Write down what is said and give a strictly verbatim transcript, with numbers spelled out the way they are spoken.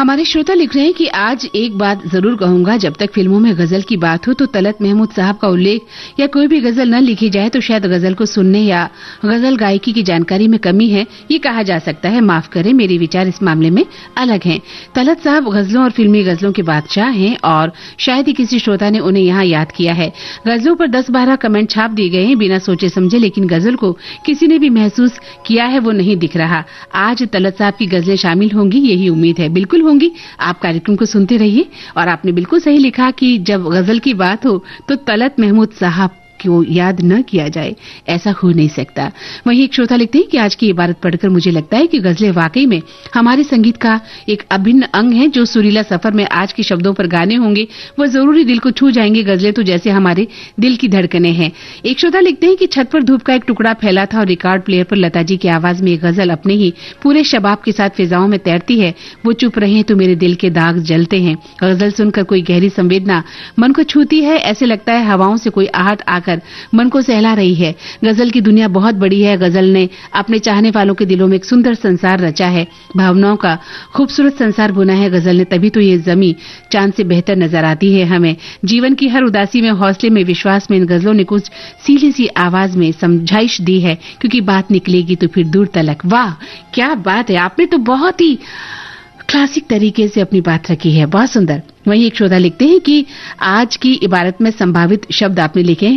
हमारे श्रोता लिख रहे हैं कि आज एक बात जरूर कहूंगा, जब तक फिल्मों में गजल की बात हो तो तलत महमूद साहब का उल्लेख या कोई भी गजल न लिखी जाए तो शायद गजल को सुनने या गजल गायकी की जानकारी में कमी है, ये कहा जा सकता है। माफ करें, मेरे विचार इस मामले में अलग हैं। तलत साहब गजलों और फिल्मी गजलों के बादशाह हैं और शायद ही किसी श्रोता ने उन्हें यहाँ याद किया है। गजलों पर दस बारह कमेंट छाप दिए गए हैं बिना सोचे समझे, लेकिन गजल को किसी ने भी महसूस किया है वो नहीं दिख रहा। आज तलत साहब की गजलें शामिल होंगी, यही उम्मीद है। बिल्कुल होंगी। आप कार्यक्रम को सुनते रहिए। और आपने बिल्कुल सही लिखा कि जब गजल की बात हो तो तलत महमूद साहब को याद न किया जाए, ऐसा हो नहीं सकता। वहीं एक श्रोता लिखते हैं कि आज की इबारत पढ़कर मुझे लगता है कि गजलें वाकई में हमारे संगीत का एक अभिन्न अंग है। जो सुरीला सफर में आज के शब्दों पर गाने होंगे वो जरूरी दिल को छू जाएंगे। गजलें तो जैसे हमारे दिल की धड़कनें हैं। एक श्रोता लिखते हैं कि छत पर धूप का एक टुकड़ा फैला था और रिकॉर्ड प्लेयर पर लता जी की आवाज में एक गजल अपने ही पूरे शबाब के साथ फिजाओं में तैरती है। वो चुप रहे तो मेरे दिल के दाग जलते हैं। गजल सुनकर कोई गहरी संवेदना मन को छूती है। ऐसे लगता है हवाओं से कोई आहट आकर मन को सहला रही है। गजल की दुनिया बहुत बड़ी है। गजल ने अपने चाहने वालों के दिलों में एक सुंदर संसार रचा है, भावनाओं का खूबसूरत संसार बुना है गजल ने। तभी तो ये जमी चांद से बेहतर नजर आती है हमें। जीवन की हर उदासी में, हौसले में, विश्वास में इन गजलों ने कुछ सीधी सी आवाज में समझाइश दी है, क्योंकि बात निकलेगी तो फिर दूर तलक। वाह क्या बात है, आपने तो बहुत ही क्लासिक तरीके से अपनी बात रखी है, बहुत सुंदर। वहीं एक श्रोता लिखते हैं कि आज की इबारत में संभावित शब्द आपने लिखे हैं